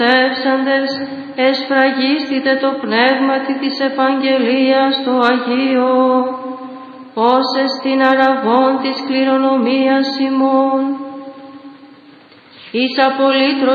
Εύσαντες, εσφραγίστητε το πνεύματι της Ευαγγελίας το Αγίο, όσες την αραβών της κληρονομίας ημών, εις απολύτρως